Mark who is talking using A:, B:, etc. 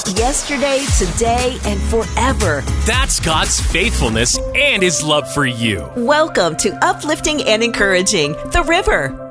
A: Yesterday, today, and forever.
B: That's God's faithfulness and His love for you.
A: Welcome to Uplifting and Encouraging, The River,